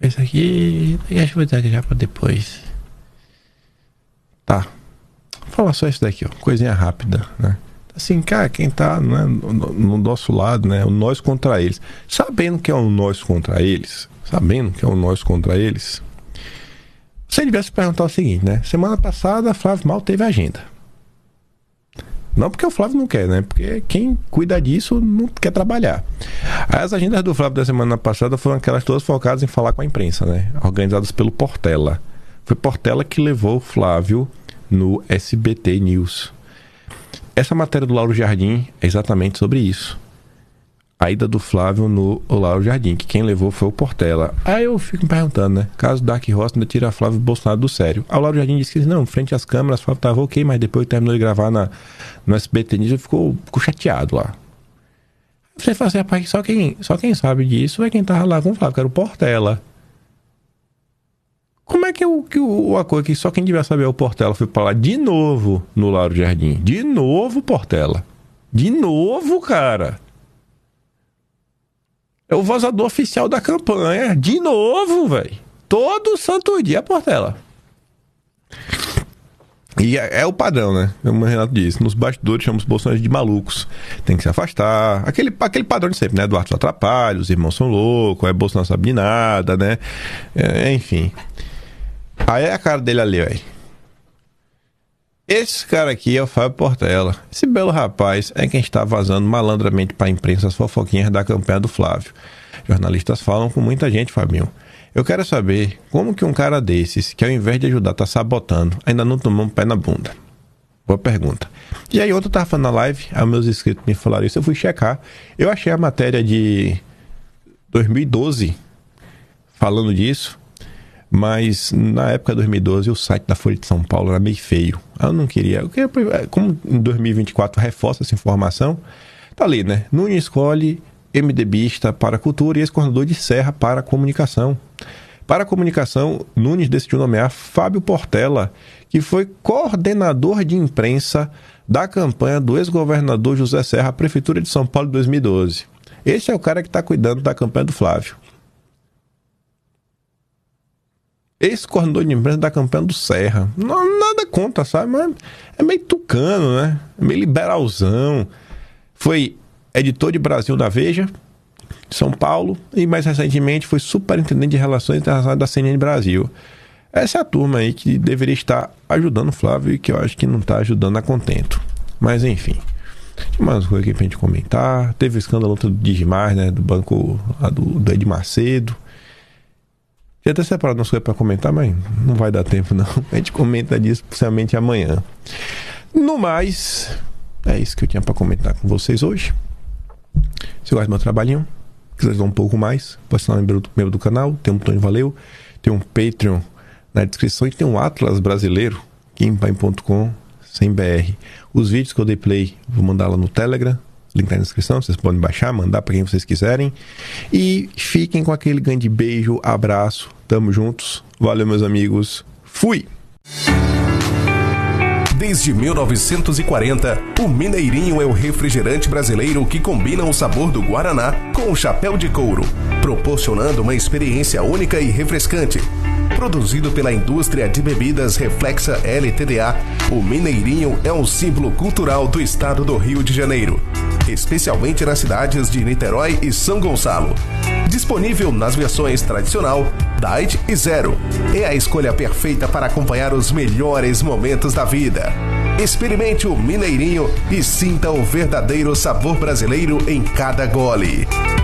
Esse aqui, acho que vou deixar já pra depois. Tá. Vou falar só isso daqui, ó. Coisinha rápida, né? Assim, cara, quem tá, né, no nosso lado, né? O nós contra eles. Sabendo que é um nós contra eles. Você devia se perguntar o seguinte, né? Semana passada, Flávio mal teve agenda. Não porque o Flávio não quer, né? Porque quem cuida disso não quer trabalhar. As agendas do Flávio da semana passada foram aquelas todas focadas em falar com a imprensa, né? Organizadas pelo Portela. Foi Portela que levou o Flávio no SBT News. Essa matéria do Lauro Jardim é exatamente sobre isso. A ida do Flávio no Lauro Jardim, que quem levou foi o Portela. Aí eu fico me perguntando, né? Caso Dark Horse ainda tira Flávio Bolsonaro do sério. Aí o Lauro Jardim disse que não, frente às câmeras, o Flávio tava ok, mas depois que terminou de gravar no SBT News, ele ficou chateado lá. Você fala assim, rapaz, só quem sabe disso é quem tava lá com o Flávio, que era o Portela. Como é que a coisa que só quem devia saber é o Portela foi pra lá de novo no Lauro Jardim? De novo, Portela. De novo, cara. É o vazador oficial da campanha. De novo, velho. Todo santo dia, Portela. E é o padrão, né? Como o Renato disse. Nos bastidores chamamos os bolsonaristas de malucos. Tem que se afastar. Aquele padrão de sempre, né? Eduardo só atrapalha, os irmãos são loucos, Bolsonaro não sabe de nada, né? Enfim. Aí é a cara dele ali, velho. Esse cara aqui é o Fábio Portela. Esse belo rapaz é quem está vazando malandramente para a imprensa as fofoquinhas da campanha do Flávio. Jornalistas falam com muita gente, Fabinho. Eu quero saber como que um cara desses, que ao invés de ajudar tá sabotando, ainda não tomou um pé na bunda. Boa pergunta. E aí ontem eu tava falando na live, aí meus inscritos me falaram isso, eu fui checar. Eu achei a matéria de 2012 falando disso. Mas na época de 2012 o site da Folha de São Paulo era meio feio. Eu não queria. Como em 2024 reforça essa informação, tá ali, né? Nunes escolhe MDBista para a cultura e ex-coordenador de Serra para a comunicação. Para a comunicação, Nunes decidiu nomear Fábio Portela, que foi coordenador de imprensa da campanha do ex-governador José Serra à Prefeitura de São Paulo em 2012. Esse é o cara que está cuidando da campanha do Flávio. Esse coordenador de imprensa da campanha do Serra. Não, nada contra, sabe? Mas é meio tucano, né? É meio liberalzão. Foi editor de Brasil da Veja, São Paulo, e mais recentemente foi superintendente de Relações Internacionais da CNN Brasil. Essa é a turma aí que deveria estar ajudando o Flávio e que eu acho que não está ajudando a contento. Mas enfim. Tem mais coisa aqui pra gente comentar. Teve o escândalo do Digimar, né? Do banco do Ed Macedo. Já até separado umas coisas para comentar, mas não vai dar tempo não. A gente comenta disso possivelmente amanhã. No mais, é isso que eu tinha para comentar com vocês hoje. Se gosta do meu trabalhinho, quiser dar um pouco mais, pode ser um membro do canal. Tem um Tony Valeu, tem um Patreon na descrição e tem um Atlas brasileiro, kimpaim.com/br. Os vídeos que eu dei play, vou mandar lá no Telegram. Link tá na descrição, vocês podem baixar, mandar para quem vocês quiserem. E fiquem com aquele grande beijo, abraço, tamo juntos. Valeu, meus amigos. Fui! Desde 1940, o Mineirinho é o refrigerante brasileiro que combina o sabor do Guaraná com o chapéu de couro, proporcionando uma experiência única e refrescante. Produzido pela indústria de bebidas Reflexa LTDA, o Mineirinho é um símbolo cultural do estado do Rio de Janeiro, especialmente nas cidades de Niterói e São Gonçalo. Disponível nas versões tradicional, Diet e Zero. É a escolha perfeita para acompanhar os melhores momentos da vida. Experimente o Mineirinho e sinta o verdadeiro sabor brasileiro em cada gole.